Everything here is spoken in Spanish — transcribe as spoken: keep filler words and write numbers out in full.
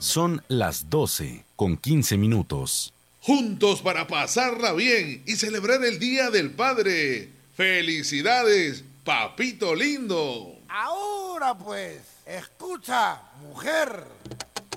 Son las doce con quince minutos. Juntos para pasarla bien y celebrar el Día del Padre. ¡Felicidades, papito lindo! Ahora pues, escucha, mujer.